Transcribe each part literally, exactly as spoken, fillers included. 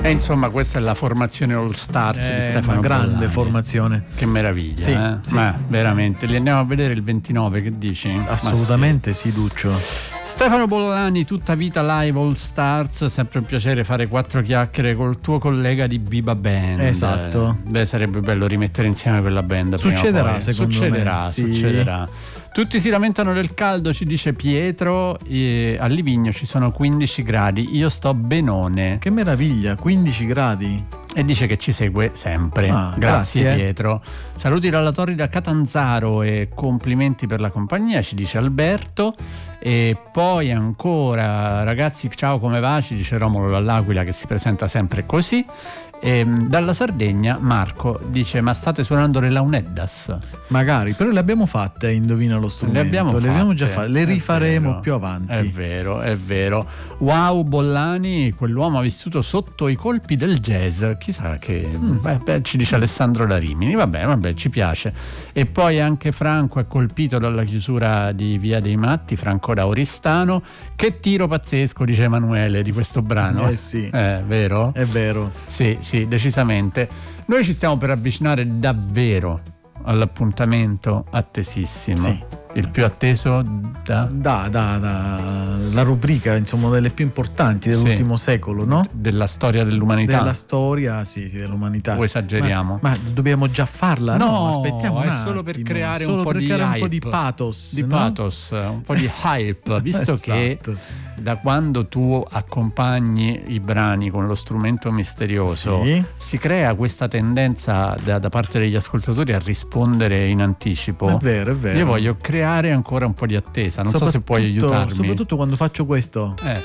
E insomma questa è la formazione All Stars eh, di Stefano una grande Bollani. formazione. Che meraviglia, sì, eh? sì. Ma veramente, li andiamo a vedere il ventinove, che dici? Assolutamente sì, Duccio. Stefano Bollani, tutta vita live All Stars, sempre un piacere fare quattro chiacchiere col tuo collega di Viva Band. Esatto. Beh, sarebbe bello rimettere insieme quella band. Succederà, secondo succederà, me. Sì. Succederà. Tutti si lamentano del caldo, ci dice Pietro, e a Livigno ci sono quindici gradi, io sto benone. Che meraviglia, quindici gradi. E dice che ci segue sempre. Ah, grazie, grazie Pietro. Saluti dalla Torre da Catanzaro e complimenti per la compagnia, ci dice Alberto. E poi ancora, ragazzi, ciao, come va? Ci dice Romolo dall'Aquila, che si presenta sempre così. E dalla Sardegna Marco dice: ma state suonando le Launeddas? Magari, però le abbiamo fatte, indovina lo strumento. Le abbiamo, le fatte, abbiamo già fatte, le rifaremo vero, più avanti. È vero, è vero. Wow, Bollani, quell'uomo ha vissuto sotto i colpi del jazz. Chissà che mm. beh, beh, ci dice Alessandro da Rimini. Vabbè, vabbè, ci piace. E poi anche Franco è colpito dalla chiusura di Via dei Matti, Franco da Oristano. Che tiro pazzesco, dice Emanuele, di questo brano. Eh sì. È vero? È vero. Sì, sì, decisamente. Noi ci stiamo per avvicinare davvero all'appuntamento attesissimo. Sì. Il più atteso da... Da, da, da la rubrica, insomma, delle più importanti dell'ultimo sì. secolo, no? Della storia dell'umanità. Della storia, sì, sì, dell'umanità. O esageriamo? Ma, ma dobbiamo già farla? No, No, aspettiamo un è attimo. solo per creare solo un po' per di creare hype. un po' di pathos. Di no? pathos, un po' di hype, visto esatto. che da quando tu accompagni i brani con lo strumento misterioso, sì. si crea questa tendenza da, da parte degli ascoltatori a rispondere in anticipo. È vero, è vero. Io voglio creare ancora un po' di attesa, non so se puoi aiutarmi. Soprattutto quando faccio questo. Eh.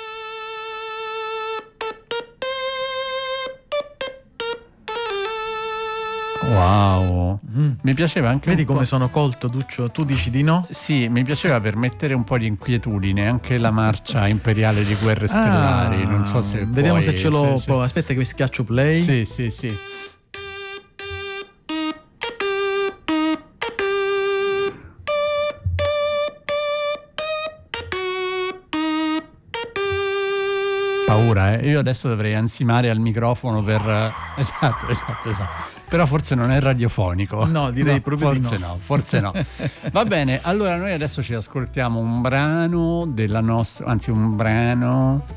Wow, mm. mi piaceva anche. Vedi un come po'... sono colto, Duccio? Tu dici di no? Sì, mi piaceva per mettere un po' di inquietudine anche la marcia imperiale di Guerre Stellari. Ah, non so se vediamo puoi, se ce l'ho. se, se... Aspetta che schiaccio play. Sì, sì, sì. Paura, eh? Io adesso dovrei ansimare al microfono per... Esatto, esatto, esatto. Però forse non è radiofonico. No, direi no, proprio forse di no. no, forse no. Va bene, allora noi adesso ci ascoltiamo un brano della nostra... Anzi, un brano...